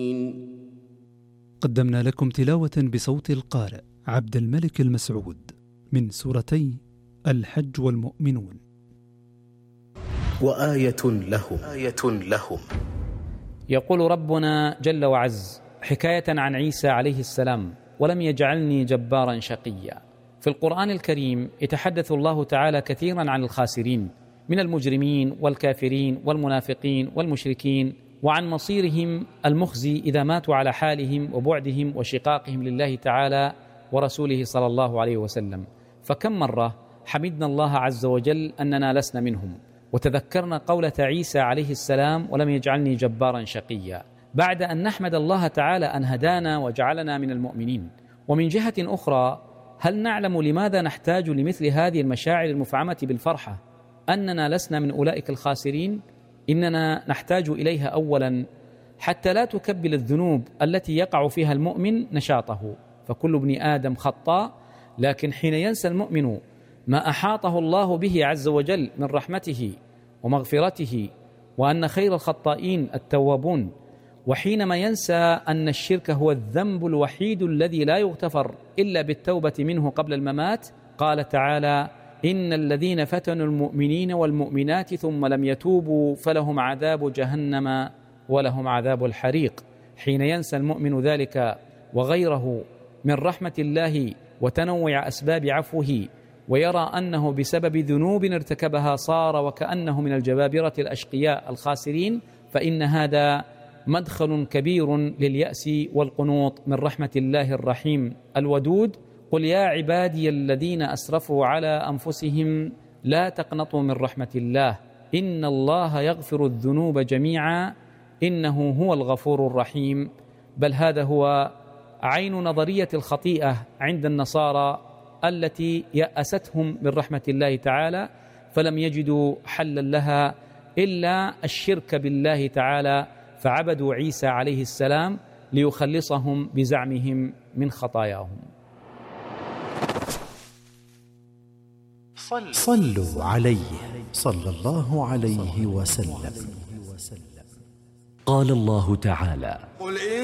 قدمنا لكم تلاوة بصوت القارئ عبد الملك المسعود من سورتي الحج والمؤمنون. وآية لهم يقول ربنا جل وعز حكاية عن عيسى عليه السلام: ولم يجعلني جبارا شقيا. في القرآن الكريم يتحدث الله تعالى كثيرا عن الخاسرين من المجرمين والكافرين والمنافقين والمشركين، وعن مصيرهم المخزي إذا ماتوا على حالهم وبعدهم وشقاقهم لله تعالى ورسوله صلى الله عليه وسلم. فكم مرة حمدنا الله عز وجل أننا لسنا منهم، وتذكرنا قولة عيسى عليه السلام: ولم يجعلني جبارا شقيا، بعد أن نحمد الله تعالى أن هدانا وجعلنا من المؤمنين. ومن جهة أخرى، هل نعلم لماذا نحتاج لمثل هذه المشاعر المفعمة بالفرحة أننا لسنا من أولئك الخاسرين؟ إننا نحتاج إليها أولا حتى لا تكبل الذنوب التي يقع فيها المؤمن نشاطه، فكل ابن آدم خطاء، لكن حين ينسى المؤمن ما أحاطه الله به عز وجل من رحمته ومغفرته، وأن خير الخطائين التوابون، وحينما ينسى أن الشرك هو الذنب الوحيد الذي لا يغتفر إلا بالتوبة منه قبل الممات، قال تعالى: إن الذين فتنوا المؤمنين والمؤمنات ثم لم يتوبوا فلهم عذاب جهنم ولهم عذاب الحريق. حين ينسى المؤمن ذلك وغيره من رحمة الله وتنوع أسباب عفوه، ويرى أنه بسبب ذنوب ارتكبها صار وكأنه من الجبابرة الأشقياء الخاسرين، فإن هذا مدخل كبير لليأس والقنوط من رحمة الله الرحيم الودود. قل يا عبادي الذين أسرفوا على أنفسهم لا تقنطوا من رحمة الله إن الله يغفر الذنوب جميعا إنه هو الغفور الرحيم. بل هذا هو عين نظرية الخطيئة عند النصارى التي يأستهم من رحمة الله تعالى، فلم يجدوا حلا لها إلا الشرك بالله تعالى، فعبدوا عيسى عليه السلام ليخلصهم بزعمهم من خطاياهم. صلوا عليه صلى الله عليه وسلم. قال الله تعالى: